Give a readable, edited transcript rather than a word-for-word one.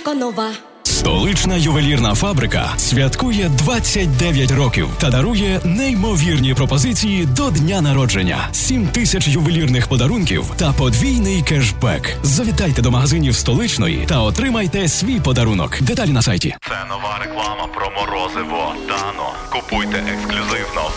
Еконова. Столична ювелірна фабрика святкує 29 років та дарує неймовірні пропозиції до дня народження. 7 тисяч ювелірних подарунків та подвійний кешбек. Завітайте до магазинів Столичної та отримайте свій подарунок. Деталі на сайті. Це нова реклама про морозиво Дано. Купуйте ексклюзивно